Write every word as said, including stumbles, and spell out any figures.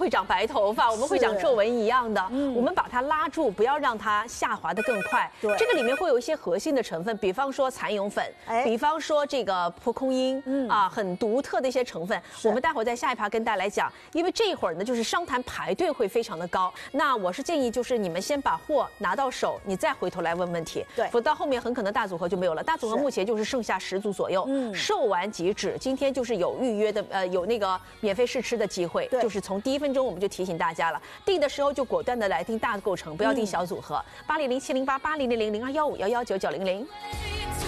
会长白头发，我们会长皱纹一样的。 嗯， 我们把它拉住，不要让它下滑的更快。 对， 这个里面会有一些核心的成分，比方说蚕蛹粉， 哎， 比方说这个蒲公英，嗯啊，很独特的一些成分。我们待会儿在下一趴跟大家来讲，因为这一会儿呢，就是商谈排队会非常的高。那我是建议，就是你们先把货拿到手，你再回头来问问题。 对， 否则到后面很可能大组合就没有了。大组合目前就是剩下十组左右，嗯，售完即止。今天就是有预约的，呃，有那个免费试吃的机会，就是从第一分钟我们就提醒大家了，订的时候就果断的来订大构成，不要订小组合。八零零七零八八零零零零二幺五幺幺九九零零。